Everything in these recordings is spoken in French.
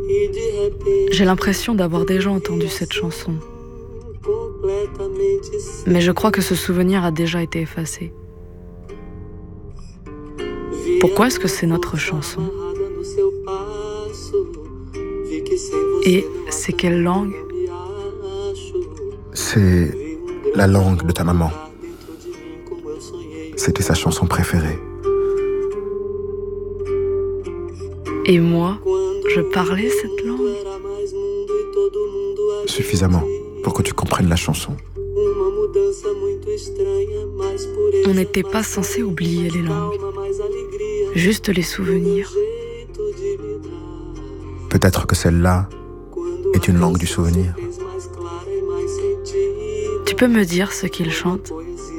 J'ai l'impression d'avoir déjà entendu cette chanson. Mais je crois que ce souvenir a déjà été effacé. Pourquoi est-ce que c'est notre chanson? Et c'est quelle langue? C'est la langue de ta maman. C'était sa chanson préférée. Et moi, je parlais cette langue? Suffisamment pour que tu comprennes la chanson. On n'était pas censé oublier les langues, juste les souvenirs. Peut-être que celle-là est une langue du souvenir. Tu peux me dire ce qu'il chante?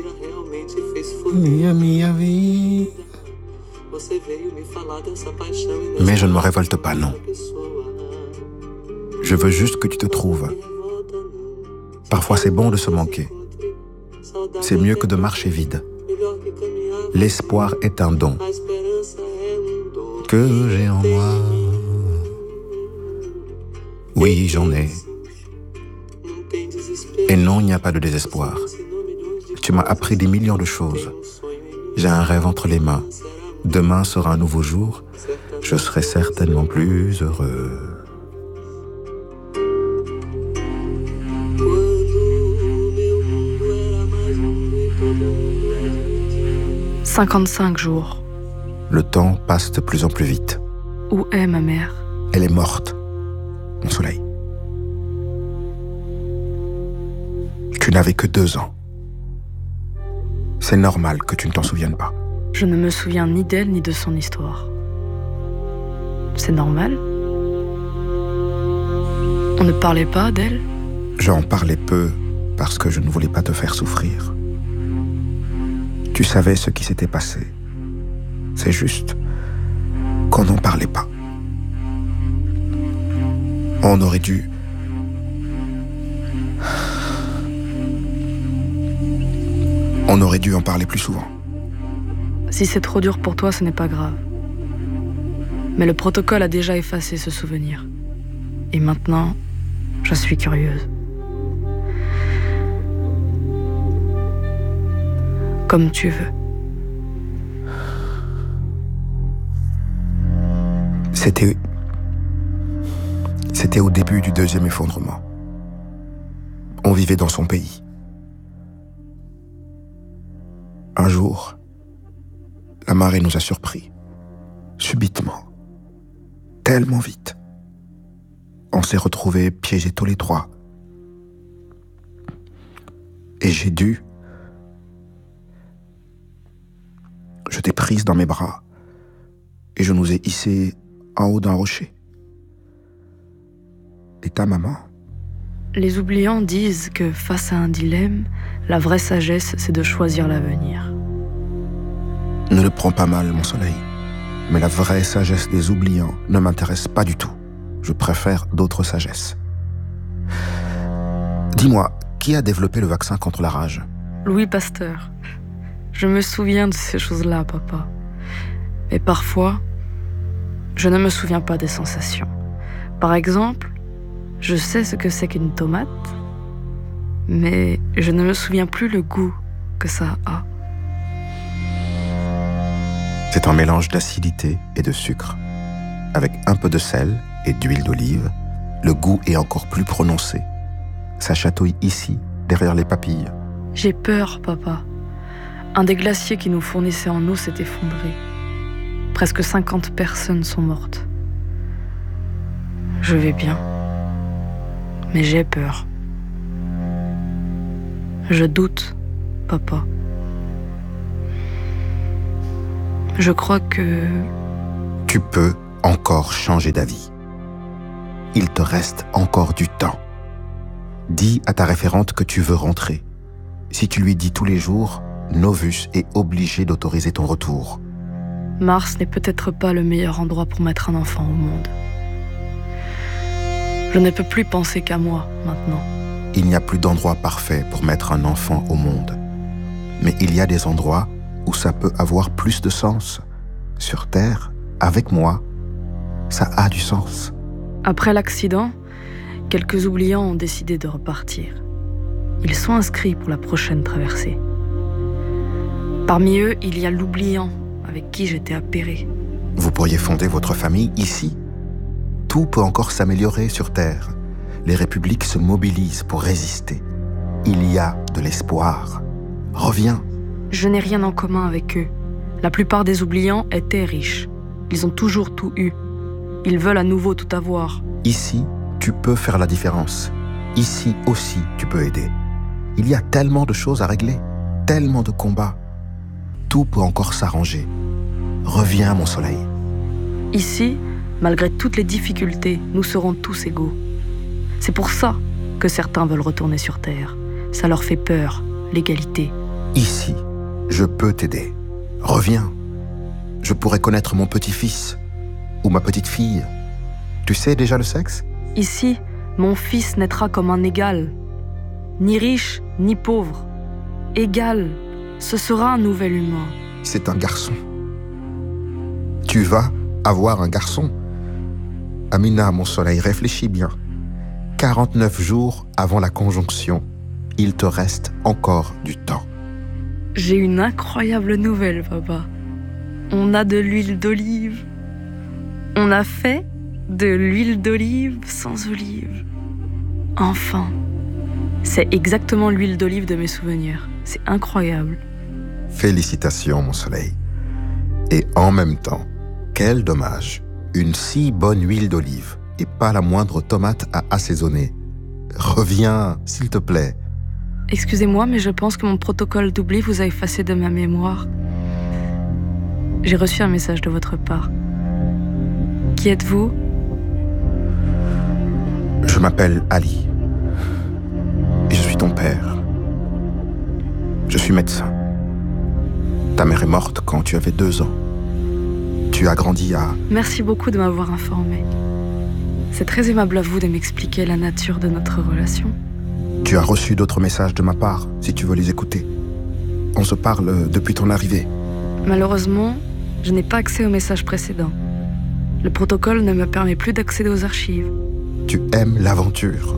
Mais je ne me révolte pas, non. Je veux juste que tu te trouves. Parfois c'est bon de se manquer. C'est mieux que de marcher vide. L'espoir est un don que j'ai en moi. Oui, j'en ai. Et non, il n'y a pas de désespoir. Tu m'as appris des millions de choses. J'ai un rêve entre les mains. Demain sera un nouveau jour. Je serai certainement plus heureux. 55 jours. Le temps passe de plus en plus vite. Où est ma mère? Elle est morte, mon soleil. Tu n'avais que 2 ans. C'est normal que tu ne t'en souviennes pas. Je ne me souviens ni d'elle ni de son histoire. C'est normal? On ne parlait pas d'elle? J'en parlais peu parce que je ne voulais pas te faire souffrir. Tu savais ce qui s'était passé. C'est juste qu'on n'en parlait pas. On aurait dû... On aurait dû en parler plus souvent. Si c'est trop dur pour toi, ce n'est pas grave. Mais le protocole a déjà effacé ce souvenir. Et maintenant, je suis curieuse. Comme tu veux. C'était au début du 2e effondrement. On vivait dans son pays. Un jour, la marée nous a surpris. Subitement. Tellement vite. On s'est retrouvés piégés tous les 3. Et j'ai dû... Je t'ai prise dans mes bras et je nous ai hissés en haut d'un rocher. Et ta maman? Les oubliants disent que face à un dilemme, la vraie sagesse, c'est de choisir l'avenir. Ne le prends pas mal, mon soleil. Mais la vraie sagesse des oubliants ne m'intéresse pas du tout. Je préfère d'autres sagesses. Dis-moi, qui a développé le vaccin contre la rage? Louis Pasteur. Je me souviens de ces choses-là, papa. Mais parfois, je ne me souviens pas des sensations. Par exemple, je sais ce que c'est qu'une tomate, mais je ne me souviens plus le goût que ça a. C'est un mélange d'acidité et de sucre. Avec un peu de sel et d'huile d'olive, le goût est encore plus prononcé. Ça chatouille ici, derrière les papilles. J'ai peur, papa. Un des glaciers qui nous fournissait en eau s'est effondré. Presque 50 personnes sont mortes. Je vais bien. Mais j'ai peur. Je doute, papa. Je crois que... Tu peux encore changer d'avis. Il te reste encore du temps. Dis à ta référente que tu veux rentrer. Si tu lui dis tous les jours, Novus est obligé d'autoriser ton retour. Mars n'est peut-être pas le meilleur endroit pour mettre un enfant au monde. Je ne peux plus penser qu'à moi, maintenant. Il n'y a plus d'endroit parfait pour mettre un enfant au monde. Mais il y a des endroits où ça peut avoir plus de sens. Sur Terre, avec moi, ça a du sens. Après l'accident, quelques oubliants ont décidé de repartir. Ils sont inscrits pour la prochaine traversée. Parmi eux, il y a l'oubliant avec qui j'étais appairé. Vous pourriez fonder votre famille ici. Tout peut encore s'améliorer sur Terre. Les républiques se mobilisent pour résister. Il y a de l'espoir. Reviens. Je n'ai rien en commun avec eux. La plupart des oubliants étaient riches. Ils ont toujours tout eu. Ils veulent à nouveau tout avoir. Ici, tu peux faire la différence. Ici aussi, tu peux aider. Il y a tellement de choses à régler, tellement de combats. Tout peut encore s'arranger. Reviens, mon soleil. Ici, malgré toutes les difficultés, nous serons tous égaux. C'est pour ça que certains veulent retourner sur Terre. Ça leur fait peur, l'égalité. Ici, je peux t'aider. Reviens. Je pourrais connaître mon petit-fils ou ma petite-fille. Tu sais déjà le sexe? Ici, mon fils naîtra comme un égal. Ni riche, ni pauvre. Égal. Ce sera un nouvel humain. C'est un garçon. Tu vas avoir un garçon. Amina, mon soleil, réfléchis bien. 49 jours avant la conjonction, il te reste encore du temps. J'ai une incroyable nouvelle, papa. On a de l'huile d'olive. On a fait de l'huile d'olive sans olive. Enfin. C'est exactement l'huile d'olive de mes souvenirs. C'est incroyable. Félicitations, mon soleil. Et en même temps, quel dommage. Une si bonne huile d'olive et pas la moindre tomate à assaisonner. Reviens, s'il te plaît. Excusez-moi, mais je pense que mon protocole d'oubli vous a effacé de ma mémoire. J'ai reçu un message de votre part. Qui êtes-vous? Je m'appelle Ali. Et je suis ton père. Je suis médecin. Ta mère est morte quand tu avais 2 ans. Tu as grandi à... Merci beaucoup de m'avoir informé. C'est très aimable à vous de m'expliquer la nature de notre relation. Tu as reçu d'autres messages de ma part, si tu veux les écouter. On se parle depuis ton arrivée. Malheureusement, je n'ai pas accès aux messages précédents. Le protocole ne me permet plus d'accéder aux archives. Tu aimes l'aventure.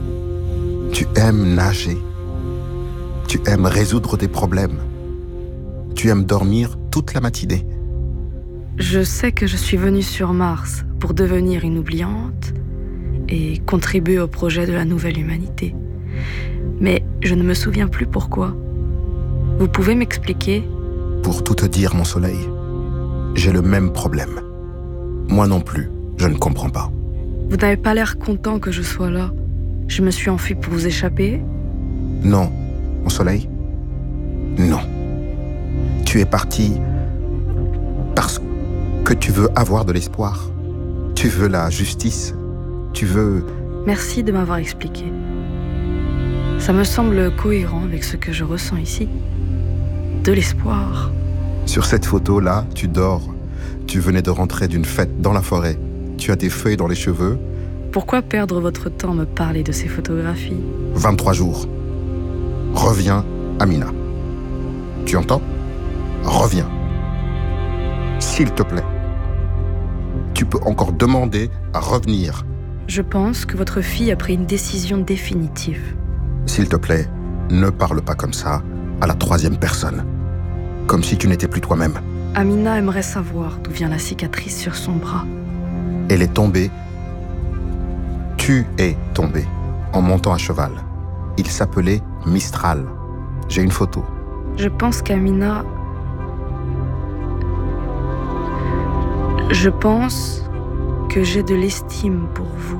Tu aimes nager. Tu aimes résoudre des problèmes. Tu aimes dormir toute la matinée. Je sais que je suis venue sur Mars pour devenir une oubliante et contribuer au projet de la nouvelle humanité. Mais je ne me souviens plus pourquoi. Vous pouvez m'expliquer? Pour tout te dire, mon soleil, j'ai le même problème. Moi non plus, je ne comprends pas. Vous n'avez pas l'air content que je sois là. Je me suis enfui pour vous échapper? Non, mon soleil. Non. Tu es parti parce que tu veux avoir de l'espoir. Tu veux la justice. Tu veux... Merci de m'avoir expliqué. Ça me semble cohérent avec ce que je ressens ici. De l'espoir. Sur cette photo-là, tu dors. Tu venais de rentrer d'une fête dans la forêt. Tu as des feuilles dans les cheveux. Pourquoi perdre votre temps à me parler de ces photographies? 23 jours. Reviens, Amina. Tu entends? Reviens. S'il te plaît. Tu peux encore demander à revenir. Je pense que votre fille a pris une décision définitive. S'il te plaît, ne parle pas comme ça à la 3e personne. Comme si tu n'étais plus toi-même. Amina aimerait savoir d'où vient la cicatrice sur son bras. Elle est tombée. Tu es tombé en montant à cheval. Il s'appelait Mistral. J'ai une photo. Je pense qu'Amina... Je pense que j'ai de l'estime pour vous.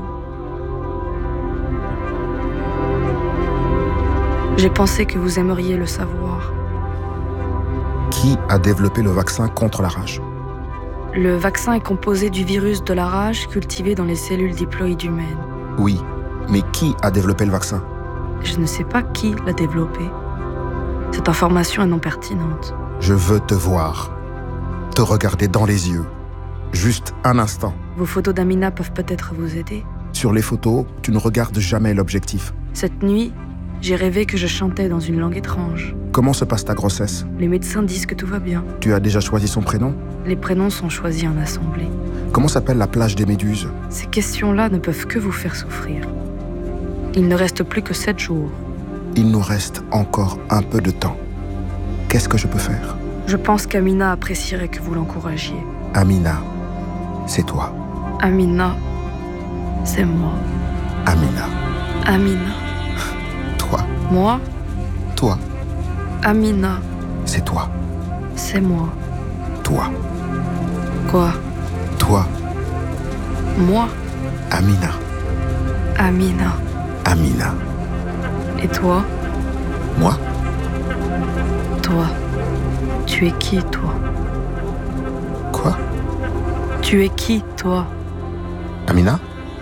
J'ai pensé que vous aimeriez le savoir. Qui a développé le vaccin contre la rage? Le vaccin est composé du virus de la rage cultivé dans les cellules diploïdes humaines. Oui, mais qui a développé le vaccin? Je ne sais pas qui l'a développé. Cette information est non pertinente. Je veux te voir, te regarder dans les yeux. Juste un instant. Vos photos d'Amina peuvent peut-être vous aider. Sur les photos, tu ne regardes jamais l'objectif. Cette nuit, J'ai rêvé que je chantais dans une langue étrange. Comment se passe ta grossesse? Les médecins disent que tout va bien. Tu as déjà choisi son prénom? Les prénoms sont choisis en assemblée. Comment s'appelle la plage des Méduses? Ces questions-là ne peuvent que vous faire souffrir. Il ne reste plus que 7 jours. Il nous reste encore un peu de temps. Qu'est-ce que je peux faire? Je pense qu'Amina apprécierait que vous l'encouragiez. Amina, c'est toi. Amina, c'est moi. Amina, Amina, toi. moi. Toi, Amina, c'est toi. c'est moi. Toi, Quoi? toi. Moi, Amina, Amina. Amina. Et toi? Moi, Toi. Tu es qui, toi? quoi? Tu es qui, toi? Amina?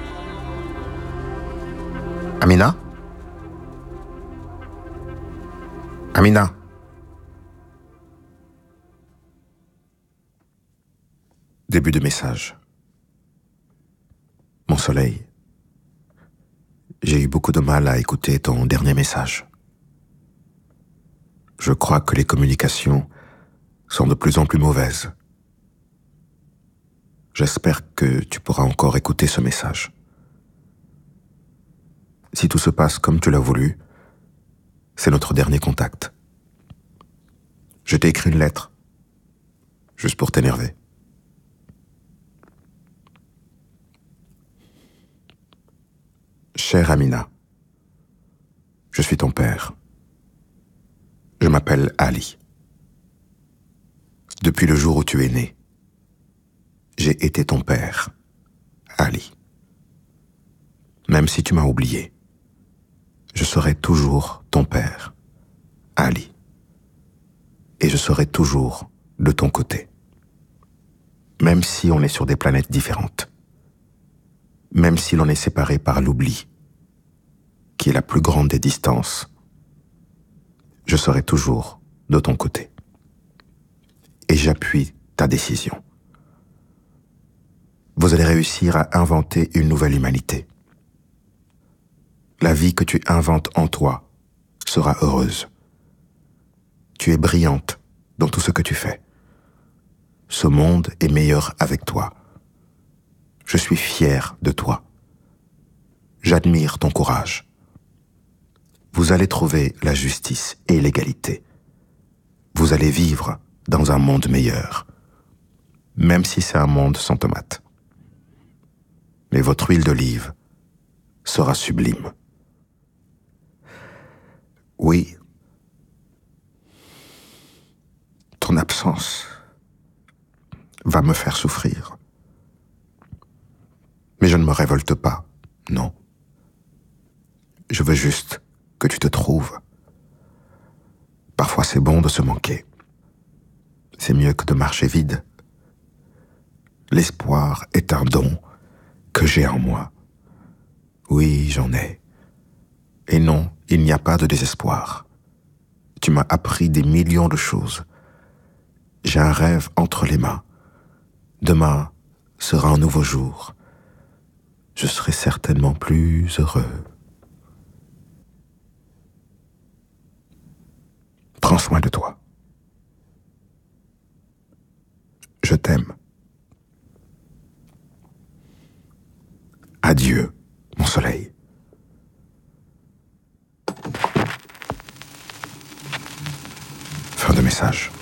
Amina? Amina? Début de message. Mon soleil, j'ai eu beaucoup de mal à écouter ton dernier message. Je crois que les communications sont de plus en plus mauvaises. J'espère que tu pourras encore écouter ce message. Si tout se passe comme tu l'as voulu, c'est notre dernier contact. Je t'ai écrit une lettre, juste pour t'énerver. Chère Amina, je suis ton père. Je m'appelle Ali. Depuis le jour où tu es né, j'ai été ton père, Ali. Même si tu m'as oublié, je serai toujours ton père, Ali. Et je serai toujours de ton côté. Même si on est sur des planètes différentes. Même si l'on est séparé par l'oubli, qui est la plus grande des distances, je serai toujours de ton côté. Et j'appuie ta décision. Vous allez réussir à inventer une nouvelle humanité. La vie que tu inventes en toi sera heureuse. Tu es brillante dans tout ce que tu fais. Ce monde est meilleur avec toi. Je suis fier de toi. J'admire ton courage. Vous allez trouver la justice et l'égalité. Vous allez vivre dans un monde meilleur, même si c'est un monde sans tomates. Mais votre huile d'olive sera sublime. Oui, ton absence va me faire souffrir. Mais je ne me révolte pas, non. Je veux juste que tu te trouves. Parfois c'est bon de se manquer. C'est mieux que de marcher vide. L'espoir est un don que j'ai en moi. Oui, j'en ai. Et non, il n'y a pas de désespoir. Tu m'as appris des millions de choses. J'ai un rêve entre les mains. Demain sera un nouveau jour. Je serai certainement plus heureux. Prends soin de toi. Je t'aime. Adieu, mon soleil. Fin de message.